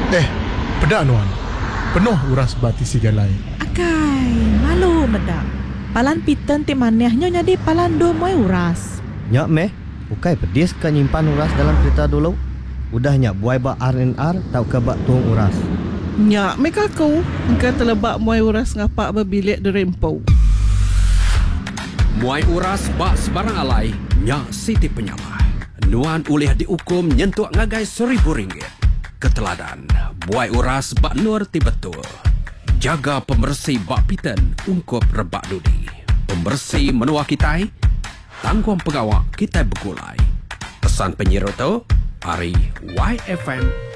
Pedak Nuan. Penuh uras bati si galai. Akai, malu medak. Palan piten ti manehnya jadi palan do moy uras. Nyak meh, ukai pedis ka nyimpan uras dalam kereta dulu. Udahnya buai bak R&R tau ke bak tuang uras. Nyak mereka kau engkau terlebak muai uras ngapak berbilik di rempau. Muai uras bak sebarang alai, Nyak Siti Penyamah. Nuan ulih dihukum nyentuh ngagai RM1,000. Keteladan, buai uras bak nur ti betul. Jaga pembersih bak piten ungkup rebak dudi. Pembersih menua kitai, tanggung pegawai kitai begulai. Pesan penyiar tu, Ari YFM